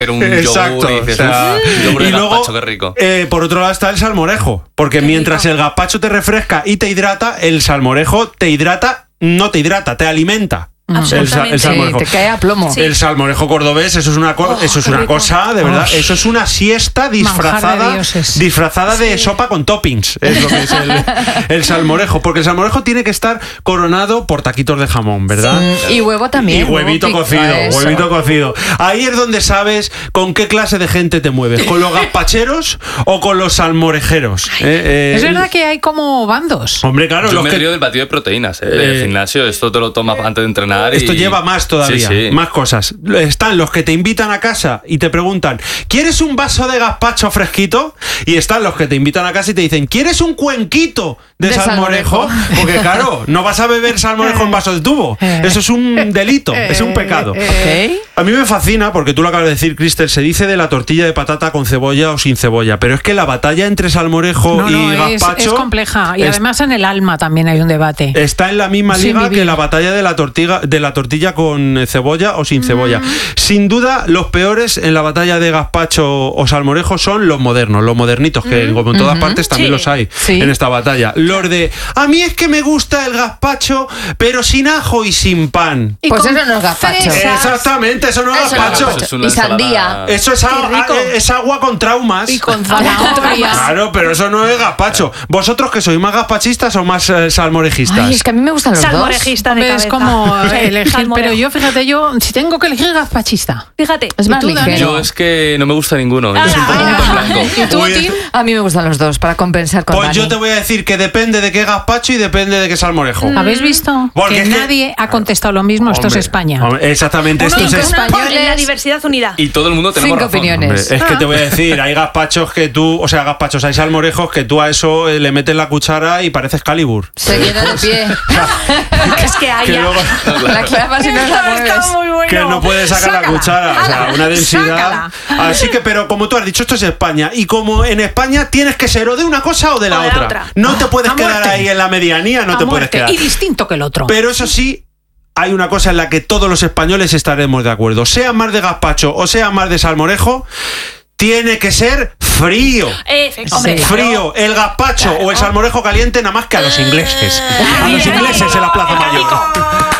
un Exacto, yogur y dices, o sea, yogur de y luego, gazpacho, qué rico. Por otro lado está el salmorejo, porque mientras el gazpacho te refresca y te hidrata, el salmorejo te hidrata, no te hidrata, te alimenta. Absolutamente. El salmorejo. Te cae a plomo. Sí. El salmorejo cordobés, eso es una, cosa, de verdad, eso es una siesta disfrazada de sopa con toppings, es lo que es el salmorejo, porque el salmorejo tiene que estar coronado por taquitos de jamón, ¿verdad? Y huevo también. Y huevito cocido. Ahí es donde sabes con qué clase de gente te mueves, con los gazpacheros o con los salmorejeros. Es verdad que hay como bandos. Hombre, claro, Yo me río del batido de proteínas, del gimnasio. Esto te lo tomas antes de entrenar. Esto lleva más todavía, más cosas. Están los que te invitan a casa y te preguntan, ¿quieres un vaso de gazpacho fresquito? Y están los que te invitan a casa y te dicen, ¿quieres un cuenquito de salmorejo? Porque claro, no vas a beber salmorejo en vaso de tubo. Eso es un delito, es un pecado. A mí me fascina, porque tú lo acabas de decir, Cristel, se dice de la tortilla de patata con cebolla o sin cebolla, pero es que la batalla entre salmorejo y gazpacho es compleja, y además en el alma también hay un debate. Está en la misma liga que la batalla de la tortilla con cebolla o sin cebolla. Sin duda, los peores en la batalla de gazpacho o salmorejo son los modernos, los modernitos, que como en todas partes también los hay en esta batalla. Los de, a mí es que me gusta el gazpacho, pero sin ajo y sin pan. Pues eso no es gazpacho. Exactamente, eso no es gazpacho. Y sandía. Eso es agua con traumas. Y con zanahorias. Claro, pero eso no es gazpacho. ¿Vosotros que sois más gazpachistas o más salmorejistas? Ay, es que a mí me gustan los dos. Salmorejista de cabeza. Es como elegir, Salmorejo. pero yo, fíjate, si tengo que elegir, gazpachista. Fíjate. Es más ¿Y tú, Dani? ligero. Yo es que no me gusta ninguno. Yo soy un poco en blanco. ¿Y tú, Tim? A mí me gustan los dos, para compensar con Pues Dani. yo te voy a decir que depende de qué gazpacho y depende de qué salmorejo. ¿Habéis visto? Porque Que es que- nadie ha contestado lo mismo. Esto es Hombre, España. hombre, exactamente, esto es Cinco España. españoles. La diversidad unida. Y todo el mundo tenemos 5 razón. opiniones. Hombre, es que te voy a decir, hay gazpachos que tú, hay salmorejos que tú a eso le metes la cuchara y pareces Calibur. Se queda de pie. Es que hay. Que luego- La clavas y no la mueves. Está muy bueno. que no puedes sacar la cuchara, o sea, una densidad. sácala. Así que, pero como tú has dicho, esto es España, y como en España tienes que ser o de una cosa o de la otra. No te puedes A quedar muerte. ahí en la medianía, no A te puedes muerte. quedar. Y distinto que el otro. Pero eso sí, hay una cosa en la que todos los españoles estaremos de acuerdo. Sea más de gazpacho o sea más de salmorejo, tiene que ser frío. Hombre, Frío, el gazpacho o el salmorejo caliente nada más que a los ingleses. A los ingleses en la Plaza Mayor.